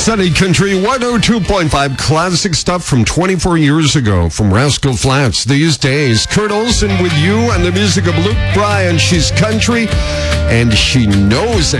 Sunny Country 102.5, classic stuff from 24 years ago from Rascal Flatts. These days, Kurt Olsen with you and the music of Luke Bryan. She's country and she knows it.